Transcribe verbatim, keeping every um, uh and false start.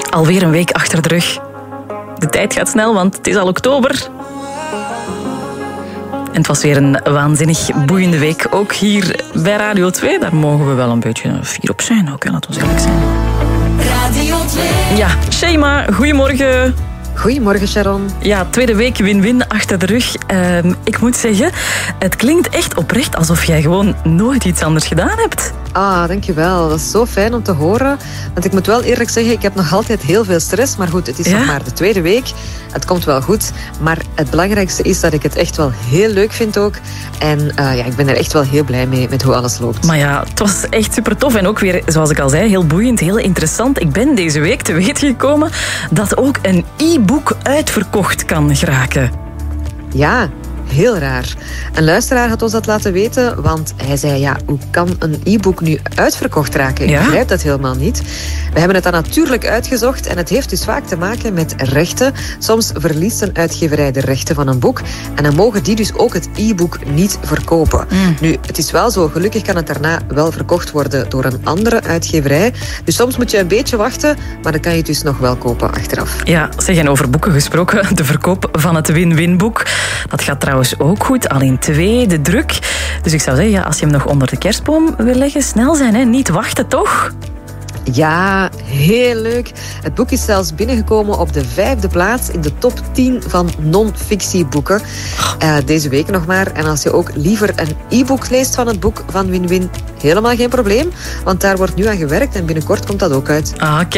Alweer een week achter de rug. De tijd gaat snel, want het is al oktober. En het was weer een waanzinnig boeiende week. Ook hier bij Radio twee. Daar mogen we wel een beetje fier op zijn. Ook, laten we eerlijk zijn. Radio twee. Ja, Shema, goedemorgen. Goedemorgen, Sharon. Ja, tweede week win-win achter de rug. Uh, ik moet zeggen, het klinkt echt oprecht alsof jij gewoon nooit iets anders gedaan hebt. Ah, dankjewel. Dat is zo fijn om te horen. Want ik moet wel eerlijk zeggen, ik heb nog altijd heel veel stress. Maar goed, het is ja? nog maar de tweede week. Het komt wel goed. Maar het belangrijkste is dat ik het echt wel heel leuk vind ook. En uh, ja, ik ben er echt wel heel blij mee met hoe alles loopt. Maar ja, het was echt super tof. En ook weer, zoals ik al zei, heel boeiend, heel interessant. Ik ben deze week te weten gekomen dat ook een e-book uitverkocht kan geraken. Ja, heel raar. Een luisteraar had ons dat laten weten, want hij zei, ja, hoe kan een e-book nu uitverkocht raken? Ik Ja? begrijp dat helemaal niet. We hebben het dan natuurlijk uitgezocht en het heeft dus vaak te maken met rechten. Soms verliest een uitgeverij de rechten van een boek en dan mogen die dus ook het e-book niet verkopen. Mm. Nu, het is wel zo, gelukkig kan het daarna wel verkocht worden door een andere uitgeverij. Dus soms moet je een beetje wachten, maar dan kan je het dus nog wel kopen achteraf. Ja, zeg, en over boeken gesproken, de verkoop van het win-win-boek. Dat gaat trouwens ook goed, al in twee, de druk. Dus ik zou zeggen, ja, als je hem nog onder de kerstboom wil leggen, snel zijn, hè? Niet wachten, toch? Ja, heel leuk. Het boek is zelfs binnengekomen op de vijfde plaats in de top tien van non-fictieboeken. Uh, deze week nog maar. En als je ook liever een e-book leest van het boek van Win-Win, helemaal geen probleem. Want daar wordt nu aan gewerkt en binnenkort komt dat ook uit. Ah,